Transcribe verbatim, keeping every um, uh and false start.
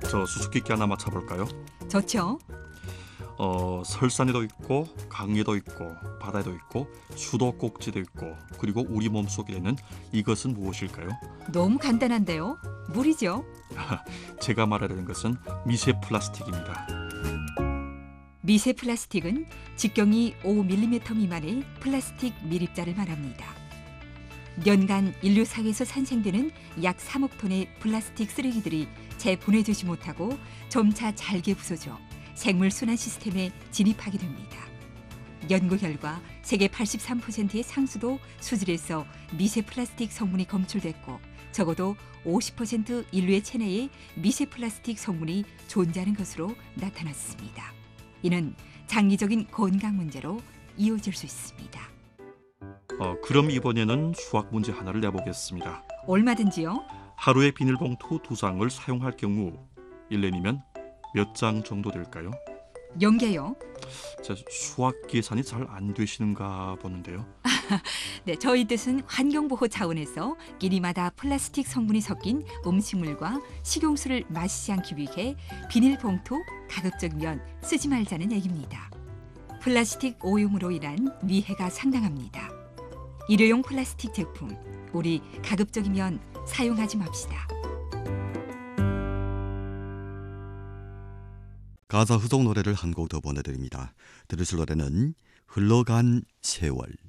저 수수께끼 하나 맞춰볼까요? 좋죠? 어, 설산에도 있고 강에도 있고 바다에도 있고 수도꼭지도 있고 그리고 우리 몸속에는 이것은 무엇일까요? 너무 간단한데요? 물이죠? 제가 말하려는 것은 미세 플라스틱입니다. 미세 플라스틱은 직경이 오 밀리미터 미만의 플라스틱 밀입자를 말합니다. 연간 인류사회에서 산생되는 약 삼억 톤의 플라스틱 쓰레기들이 재분해되지 못하고 점차 잘게 부서져 생물 순환 시스템에 진입하게 됩니다. 연구 결과 세계 팔십삼 퍼센트의 상수도 수질에서 미세 플라스틱 성분이 검출됐고 적어도 오십 퍼센트 인류의 체내에 미세 플라스틱 성분이 존재하는 것으로 나타났습니다. 이는 장기적인 건강 문제로 이어질 수 있습니다. 어, 그럼 이번에는 수학 문제 하나를 내보겠습니다. 얼마든지요. 하루에 비닐봉투 두 장을 사용할 경우 일 년이면 몇 장 정도 될까요? 연계요. 제 수학 계산이 잘 안 되시는가 보는데요. 네, 저희 뜻은 환경보호 차원에서 끼니마다 플라스틱 성분이 섞인 음식물과 식용수를 마시지 않기 위해 비닐봉투 가급적이면 쓰지 말자는 얘기입니다. 플라스틱 오염으로 인한 위해가 상당합니다. 일회용 플라스틱 제품, 우리 가급적이면 사용하지 맙시다. 가사 후속 노래를 한 곡 더 보내드립니다. 들으실 노래는 흘러간 세월.